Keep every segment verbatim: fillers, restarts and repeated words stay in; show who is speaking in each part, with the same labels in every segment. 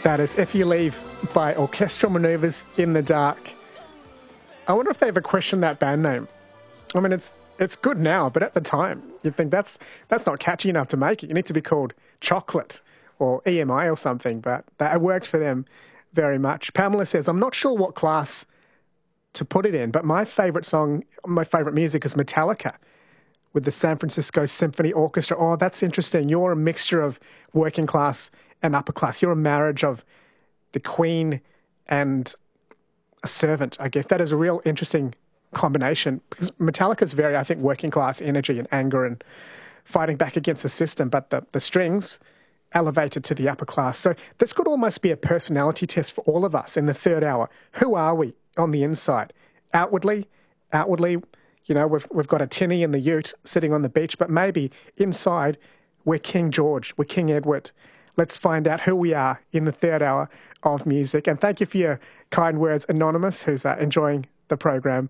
Speaker 1: That is If You Leave by Orchestral Manoeuvres in the Dark. I wonder if they ever questioned that band name. I mean, it's it's good now, but at the time, you'd think that's that's not catchy enough to make it. You need to be called Chocolate or E M I or something, but that worked for them very much. Pamela says, I'm not sure what class to put it in, but my favourite song, my favourite music is Metallica with the San Francisco Symphony Orchestra. Oh, that's interesting. You're a mixture of working class and upper class. You're a marriage of the Queen and a servant, I guess. That is a real interesting combination because Metallica's very, I think, working class energy and anger and fighting back against the system, but the, the strings elevated to the upper class. So this could almost be a personality test for all of us in the third hour. Who are we on the inside? Outwardly, outwardly, you know, we've we've got a tinny in the ute sitting on the beach, but maybe inside we're King George, we're King Edward. Let's find out who we are in the third hour of music. And thank you for your kind words, Anonymous, who's uh, enjoying the program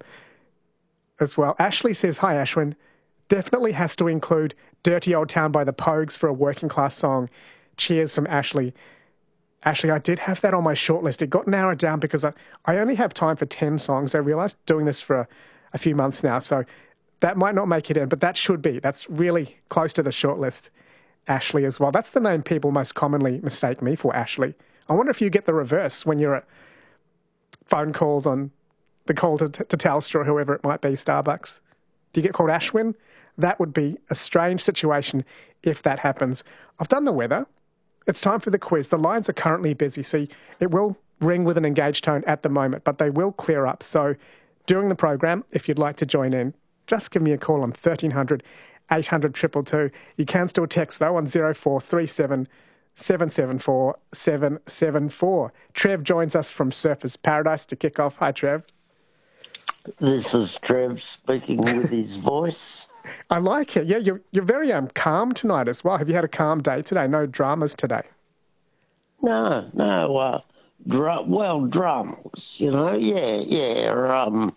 Speaker 1: as well. Ashley says, hi, Ashwin. Definitely has to include Dirty Old Town by the Pogues for a working class song. Cheers from Ashley. Ashley, I did have that on my shortlist. It got narrowed down because I, I only have time for ten songs. I realised doing this for a, a few months now, so that might not make it in, but that should be. That's really close to the shortlist, Ashley, as well. That's the name people most commonly mistake me for, Ashley. I wonder if you get the reverse when you're at phone calls on the call to, to Telstra or whoever it might be, Starbucks. Do you get called Ashwin? That would be a strange situation if that happens. I've done the weather. It's time for the quiz. The lines are currently busy. See, it will ring with an engaged tone at the moment, but they will clear up. So during the program, if you'd like to join in, just give me a call on thirteen hundred, eight hundred, two two two. You can still text, though, on zero four three seven, seven seven four, seven seven four. Trev joins us from Surfers Paradise to kick off. Hi, Trev.
Speaker 2: This is Trev speaking with his voice.
Speaker 1: I like it. Yeah, you're you're very um calm tonight as well. Have you had a calm day today? No dramas today?
Speaker 2: No, no. Uh, dr- well, drums. You know. Yeah, yeah. Um,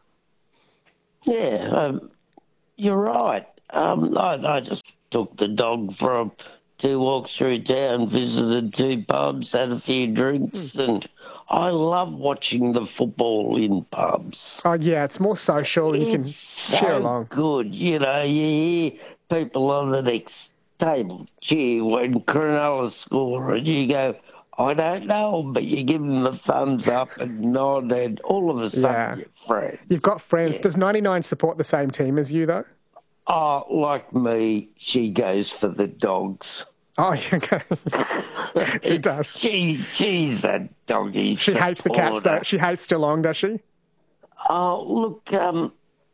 Speaker 2: yeah. Um, you're right. Um, I, I just took the dog for a, two walks through town, visited two pubs, had a few drinks, and I love watching the football in pubs.
Speaker 1: Oh, yeah, it's more social.
Speaker 2: It's
Speaker 1: you can
Speaker 2: so
Speaker 1: cheer along.
Speaker 2: Good, you know. You hear people on the next table cheer when Cronulla score, and you go, I don't know, but you give them the thumbs up and nod, and all of a sudden
Speaker 1: Yeah.
Speaker 2: you're friends.
Speaker 1: You've got friends.
Speaker 2: Yeah.
Speaker 1: Does ninety-nine support the same team as you, though?
Speaker 2: Oh, like me, she goes for the dogs.
Speaker 1: Oh, okay. She does.
Speaker 2: She, she's a doggy
Speaker 1: She hates the cats, though. She hates Geelong, does she?
Speaker 2: Oh, look, um,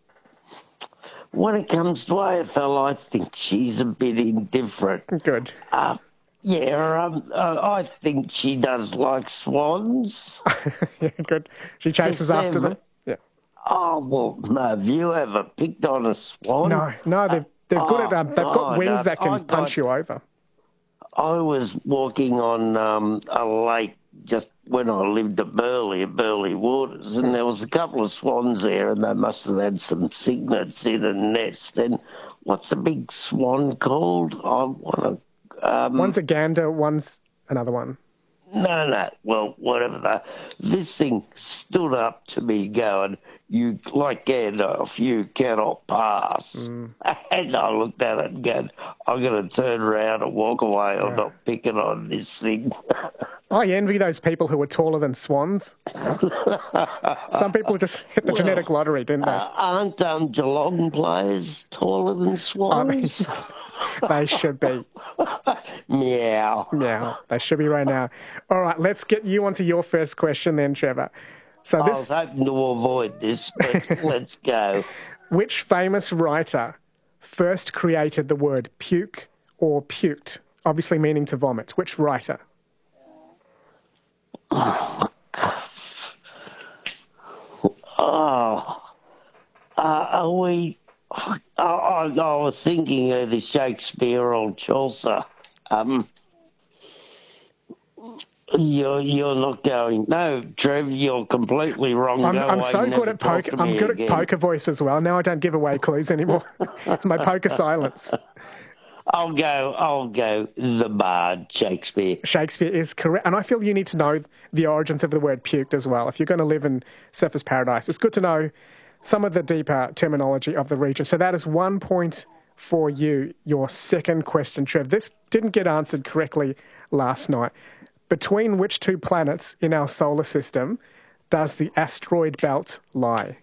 Speaker 2: when it comes to A F L, I think she's a bit indifferent.
Speaker 1: Good.
Speaker 2: Uh, yeah, um, uh, I think she does like swans.
Speaker 1: Yeah, good. She chases
Speaker 2: Yes,
Speaker 1: after them.
Speaker 2: Em.
Speaker 1: Yeah.
Speaker 2: Oh, well, no, have you ever picked on a swan?
Speaker 1: No, no, they're, they're good at, um, they've got
Speaker 2: oh,
Speaker 1: wings
Speaker 2: no,
Speaker 1: that can
Speaker 2: I
Speaker 1: punch
Speaker 2: got-
Speaker 1: you over.
Speaker 2: I was walking on um, a lake just when I lived at Burleigh, at Burleigh Waters, and there was a couple of swans there, and they must have had some cygnets in a nest. And what's the big swan called? I want to... Um,
Speaker 1: One's a gander, one's another one.
Speaker 2: No, no, well, whatever that. This thing stood up to me going, you, like Gandalf, you cannot pass.
Speaker 1: Mm.
Speaker 2: And I looked at it and go, I'm going to turn around and walk away. I'm
Speaker 1: Yeah.
Speaker 2: not picking on this thing.
Speaker 1: I envy those people who are taller than swans. Some people just hit the
Speaker 2: Well,
Speaker 1: genetic lottery, didn't they?
Speaker 2: Uh, aren't um, Geelong players taller than
Speaker 1: I mean,
Speaker 2: swans?
Speaker 1: they should be.
Speaker 2: Meow.
Speaker 1: Now, they should be right now. All right, let's get you onto your first question then, Trevor. So
Speaker 2: I was
Speaker 1: this,
Speaker 2: hoping to avoid this, but let's go.
Speaker 1: which famous writer first created the word puke or puked, obviously meaning to vomit? Which writer?
Speaker 2: Oh, uh, are we... I, I, I was thinking of the Shakespeare or Chaucer. Um, you're you're not going. No, Trev, you're completely wrong.
Speaker 1: I'm,
Speaker 2: Go
Speaker 1: I'm
Speaker 2: away,
Speaker 1: so
Speaker 2: never
Speaker 1: good at
Speaker 2: talk
Speaker 1: poker.
Speaker 2: to
Speaker 1: I'm
Speaker 2: me
Speaker 1: good
Speaker 2: again.
Speaker 1: at poker voice as well. Now I don't give away clues anymore. It's my poker silence.
Speaker 2: I'll go. I'll go. The Bard, Shakespeare.
Speaker 1: Shakespeare is correct. And I feel you need to know the origins of the word puked as well. If you're going to live in Surfers Paradise, it's good to know some of the deeper terminology of the region. So that is one point for you, your second question, Trev. This didn't get answered correctly last night. Between which two planets in our solar system does the asteroid belt lie?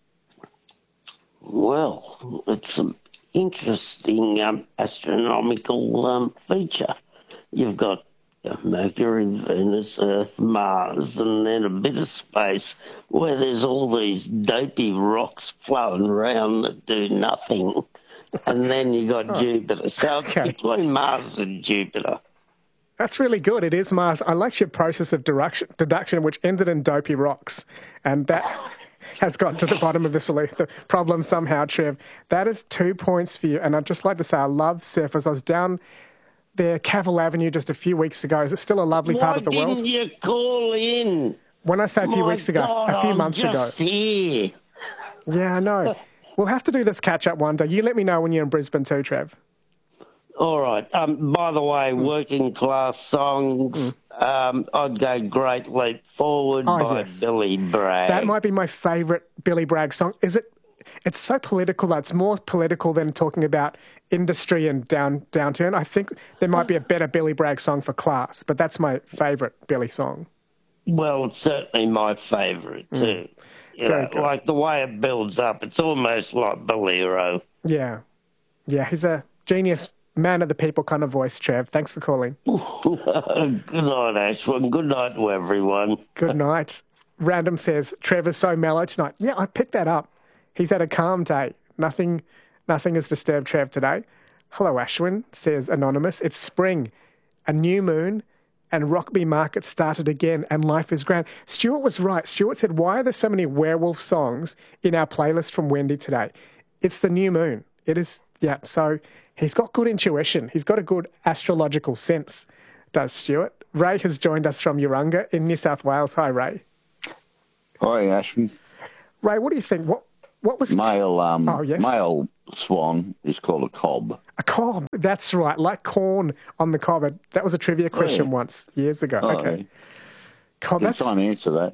Speaker 2: Well, it's an interesting um, astronomical um, feature. You've got uh, Mercury, Venus, Earth, Mars, and then a bit of space where there's all these dopey rocks flowing around that do nothing. And then you got oh, Jupiter. So okay. Between Mars and Jupiter.
Speaker 1: That's really good. It is Mars. I like your process of deduction, deduction which ended in dopey rocks. And that has got to the bottom of the, solution, the problem somehow, Trev. That is two points for you. And I'd just like to say I love surfers. I was down there, Cavill Avenue, just a few weeks ago. Is it still a lovely
Speaker 2: Why
Speaker 1: part of the world?
Speaker 2: Why didn't you call in?
Speaker 1: When I say a few
Speaker 2: My
Speaker 1: weeks ago,
Speaker 2: God,
Speaker 1: a few
Speaker 2: I'm
Speaker 1: months
Speaker 2: just
Speaker 1: ago.
Speaker 2: Here.
Speaker 1: Yeah, I know. We'll have to do this catch-up one day. You let me know when you're in Brisbane too, Trev.
Speaker 2: All right. Um, by the way, mm. working class songs, mm. um, I'd go Great Leap Forward oh, by yes. Billy Bragg.
Speaker 1: That might be my favourite Billy Bragg song. Is it? It's so political. It's more political than talking about industry and down downturn. I think there might be a better Billy Bragg song for class, but that's my favourite Billy song.
Speaker 2: Well, it's certainly my favourite too. Mm. You know, like the way it builds up, it's almost like Bolero.
Speaker 1: Yeah. Yeah, he's a genius man of the people kind of voice, Trev. Thanks for calling.
Speaker 2: Good night, Ashwin. Good night to everyone.
Speaker 1: Good night. Random says, Trevor's so mellow tonight. Yeah, I picked that up. He's had a calm day. Nothing nothing has disturbed Trev today. Hello, Ashwin, says Anonymous. It's spring, a new moon, and Rockby Market started again, and life is grand. Stuart was right. Stuart said, why are there so many werewolf songs in our playlist from Wendy today? It's the new moon. It is, yeah, so he's got good intuition. He's got a good astrological sense, does Stuart. Ray has joined us from Urunga in New South Wales. Hi, Ray.
Speaker 3: Hi, Ashwin.
Speaker 1: Ray, what do you think? What what was...
Speaker 3: Male, um,
Speaker 1: oh, yes.
Speaker 3: male swan is called a cob.
Speaker 1: A cob, that's right, like corn on the cob. That was a trivia question oh, yeah. once, years ago.
Speaker 3: Oh,
Speaker 1: okay. Cob,
Speaker 3: You're
Speaker 1: that's...
Speaker 3: trying to answer that.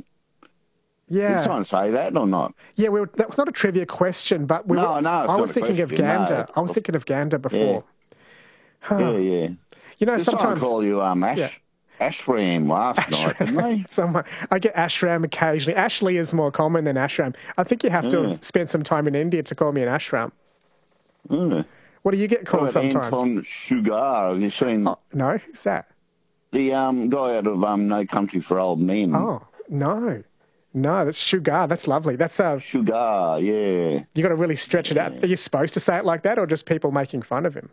Speaker 1: Yeah.
Speaker 3: You're trying to say that or not?
Speaker 1: Yeah, we were, that was not a trivia question, but we
Speaker 3: no,
Speaker 1: were,
Speaker 3: no,
Speaker 1: I was thinking
Speaker 3: question,
Speaker 1: of gander.
Speaker 3: no.
Speaker 1: I was thinking of gander before.
Speaker 3: Yeah,
Speaker 1: huh.
Speaker 3: yeah, yeah.
Speaker 1: You know,
Speaker 3: Just
Speaker 1: sometimes...
Speaker 3: I call you um, Ash... Yeah. Ashram last Ashram. night, didn't they?
Speaker 1: Someone, I get Ashram occasionally. Ashley is more common than Ashram. I think you have to
Speaker 3: yeah.
Speaker 1: spend some time in India to call me an Ashram.
Speaker 3: Yeah.
Speaker 1: What do you get called sometimes?
Speaker 3: Anton Sugar. Have you seen...
Speaker 1: Oh, no, who's that?
Speaker 3: The um, guy out of um, No Country for Old Men.
Speaker 1: Oh, no. No, that's Sugar. That's lovely. That's uh,
Speaker 3: Sugar, yeah.
Speaker 1: You got to really stretch
Speaker 3: yeah.
Speaker 1: it out. Are you supposed to say it like that or just people making fun of him?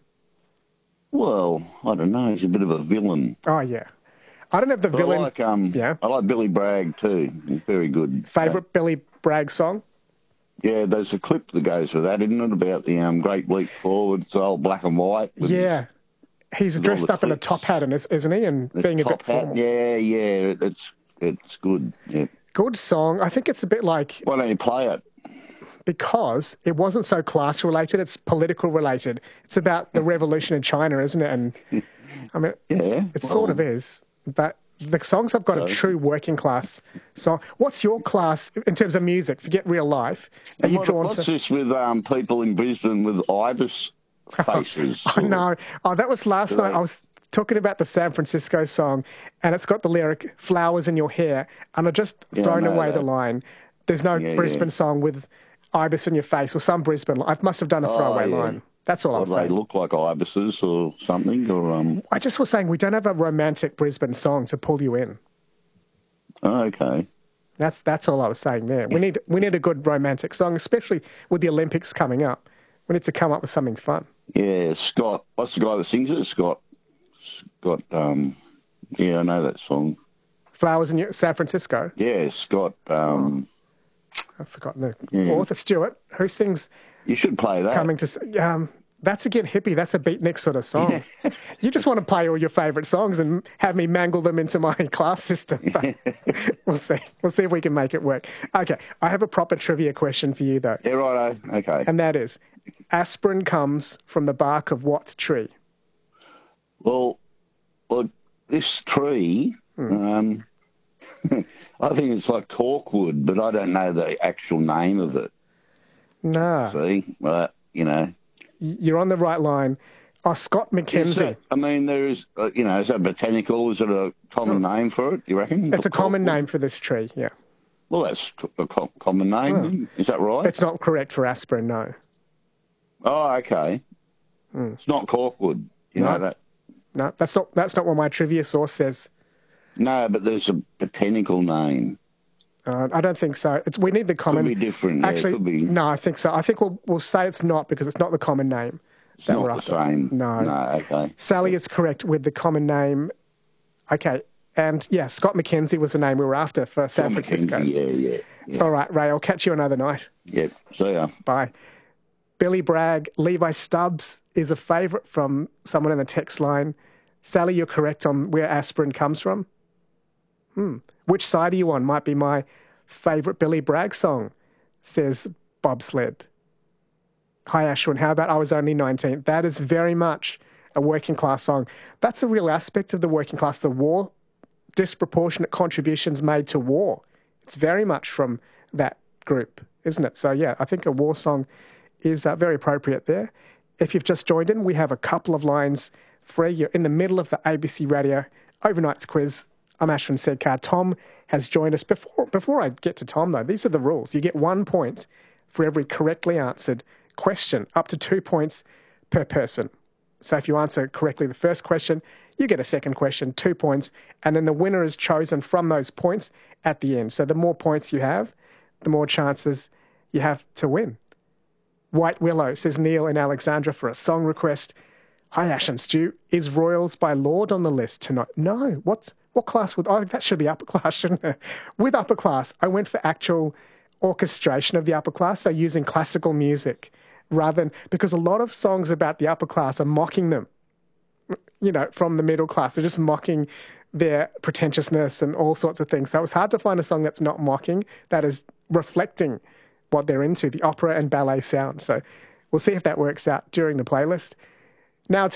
Speaker 3: Well, I don't know. He's a bit of a villain.
Speaker 1: Oh, yeah. I don't have the
Speaker 3: but
Speaker 1: villain.
Speaker 3: I like, um,
Speaker 1: yeah.
Speaker 3: I like Billy Bragg too. He's very good.
Speaker 1: Favourite yeah. Billy Bragg song?
Speaker 3: Yeah, there's a clip that goes with that, isn't it? About the um, Great Leap Forward. It's all black and white.
Speaker 1: Yeah. His, He's dressed up clips. in a top hat, and isn't he? And
Speaker 3: the
Speaker 1: being a bit
Speaker 3: hat,
Speaker 1: formal.
Speaker 3: Yeah, yeah. It's it's good. Yeah.
Speaker 1: Good song. I think it's a bit like...
Speaker 3: Why don't you play it?
Speaker 1: Because it wasn't so class related, it's political related. It's about the revolution in China, isn't it? And I mean,
Speaker 3: yeah,
Speaker 1: it
Speaker 3: well,
Speaker 1: sort of is. But the songs have got so. a true working class song. What's your class in terms of music? Forget real life. Are you
Speaker 3: what,
Speaker 1: drawn
Speaker 3: what's
Speaker 1: to...
Speaker 3: this with um, people in Brisbane with ibis faces?
Speaker 1: Oh, no. Oh, that was last night. I was talking about the San Francisco song, and it's got the lyric, flowers in your hair, and I just
Speaker 3: yeah,
Speaker 1: thrown away
Speaker 3: that.
Speaker 1: the line. There's no
Speaker 3: yeah,
Speaker 1: Brisbane
Speaker 3: yeah.
Speaker 1: song with ibis in your face or some Brisbane. I must have done a throwaway
Speaker 3: oh, yeah.
Speaker 1: line. That's all
Speaker 3: what,
Speaker 1: I'm saying.
Speaker 3: They look like ibises or something? Or um...
Speaker 1: I just was saying we don't have a romantic Brisbane song to pull you in.
Speaker 3: Oh, okay.
Speaker 1: That's that's all I was saying there. We need we need a good romantic song, especially with the Olympics coming up. We need to come up with something fun.
Speaker 3: Yeah, Scott. What's the guy that sings it? Scott. Scott. Um, yeah, I know that song.
Speaker 1: Flowers in your, San Francisco.
Speaker 3: Yeah, Scott. Um,
Speaker 1: oh, I've forgotten the
Speaker 3: yeah.
Speaker 1: author. Stewart, who sings.
Speaker 3: You should play that.
Speaker 1: Coming to um, that's a Get Hippie. That's a beatnik sort of song. You just want to play all your favourite songs and have me mangle them into my class system. But we'll see. We'll see if we can make it work. Okay, I have a proper trivia question for you though.
Speaker 3: Yeah, righto. Okay.
Speaker 1: And that is, aspirin comes from the bark of what tree?
Speaker 3: Well, well, this tree, um, I think it's like corkwood, but I don't know the actual name of it.
Speaker 1: No,
Speaker 3: See, but you know,
Speaker 1: you're on the right line. Oh, Scott
Speaker 3: is
Speaker 1: McKenzie.
Speaker 3: that, I mean, there is, uh, you know, is that botanical? Is it a common name for it? Do you reckon?
Speaker 1: It's a common
Speaker 3: Corkwood?
Speaker 1: name for this tree, yeah.
Speaker 3: Well, that's a co- common name. then. Is that right?
Speaker 1: It's not correct for aspirin, no.
Speaker 3: Oh, okay. It's not corkwood. You
Speaker 1: No.
Speaker 3: know that.
Speaker 1: No, that's not that's not what my trivia source says.
Speaker 3: No, but there's a botanical name.
Speaker 1: Uh, I don't think so. It's, we need the common...
Speaker 3: Could be different. Yeah,
Speaker 1: Actually,
Speaker 3: could be.
Speaker 1: no, I think so. I think we'll we'll say it's not because it's not the common name.
Speaker 3: It's
Speaker 1: that
Speaker 3: not
Speaker 1: we're
Speaker 3: the
Speaker 1: after.
Speaker 3: same.
Speaker 1: No.
Speaker 3: No, okay.
Speaker 1: Sally is correct with the common name. Okay. And yeah, Scott McKenzie was the name we were after for San
Speaker 3: John
Speaker 1: Francisco.
Speaker 3: McKenzie, yeah, yeah, yeah.
Speaker 1: All right, Ray, I'll catch you another night.
Speaker 3: Yeah, see ya.
Speaker 1: Bye. Billy Bragg, Levi Stubbs is a favourite from someone in the text line. Sally, you're correct on where aspirin comes from. Hmm. Which side are you on? Might be my favourite Billy Bragg song, says Bobsled. Hi, Ashwin. How about I Was Only nineteen? That is very much a working class song. That's a real aspect of the working class, the war, disproportionate contributions made to war. It's very much from that group, isn't it? So, yeah, I think a war song is uh, very appropriate there. If you've just joined in, we have a couple of lines free. You're in the middle of the A B C Radio Overnight's quiz. I'm Ashwin Sedkar. Tom has joined us. Before, before I get to Tom, though, these are the rules. You get one point for every correctly answered question, up to two points per person. So if you answer correctly the first question, you get a second question, two points, and then the winner is chosen from those points at the end. So the more points you have, the more chances you have to win. White Willow, says Neil in Alexandra for a song request. Hi, Ash and Stu. Is Royals by Lord on the list tonight? No. What's what class would... Oh, that should be upper class, shouldn't it? With upper class, I went for actual orchestration of the upper class, so using classical music rather than... Because a lot of songs about the upper class are mocking them, you know, from the middle class. They're just mocking their pretentiousness and all sorts of things. So it's hard to find a song that's not mocking, that is reflecting what they're into, the opera and ballet sound. So we'll see if that works out during the playlist. Now